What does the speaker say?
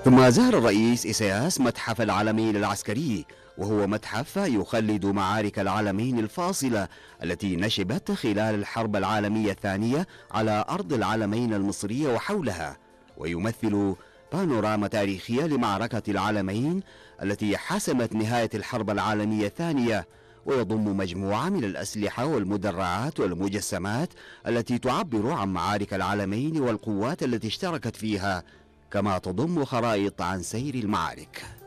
ثم زار الرئيس إيساياس متحف العالمين العسكري، وهو متحف يخلد معارك العالمين الفاصلة التي نشبت خلال الحرب العالمية الثانية على أرض العالمين المصرية وحولها، ويمثل بانوراما تاريخية لمعركة العالمين التي حسمت نهاية الحرب العالمية الثانية، ويضم مجموعة من الأسلحة والمدرعات والمجسمات التي تعبر عن معارك العالمين والقوات التي اشتركت فيها، كما تضم خرائط عن سير المعارك.